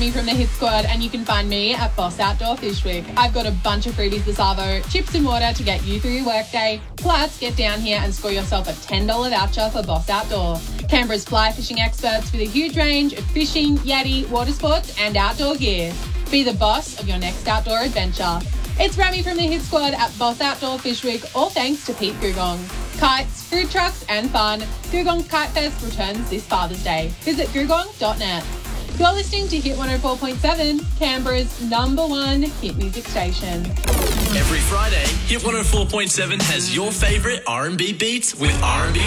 Remy from the Hit Squad, and you can find me at Boss Outdoor Fish Week. I've got a bunch of freebies this arvo, chips and water to get you through your workday. Plus, get down here and score yourself a $10 voucher for Boss Outdoor. Canberra's fly fishing experts with a huge range of fishing, yachty, water sports and outdoor gear. Be the boss of your next outdoor adventure. It's Remy from the Hit Squad at Boss Outdoor Fish Week, all thanks to Pete Gugong. Kites, food trucks and fun. Gugong Kite Fest returns this Father's Day. Visit gugong.net. You're listening to Hit 104.7, Canberra's #1 hit music station. Every Friday, Hit 104.7 has your favourite R&B beats with R&B